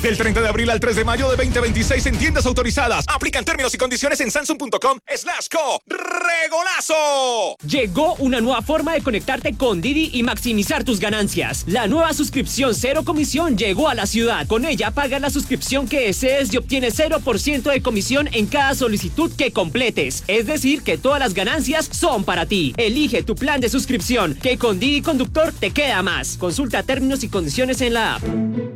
Del 30 de abril al 3 de mayo de 2026 en tiendas autorizadas. Aplican términos y condiciones en samsung.com/co. ¡Regolazo! Llegó una nueva forma de conectarte con Didi y maximizar tus ganancias. La nueva suscripción cero comisión llegó a la ciudad. Con ella pagas la suscripción que desees y obtienes 0% de comisión en cada solicitud que completes. Es decir, que todas las ganancias son para ti. Elige tu plan de suscripción, que con Didi Conductor te queda más. Consulta términos y condiciones en la app.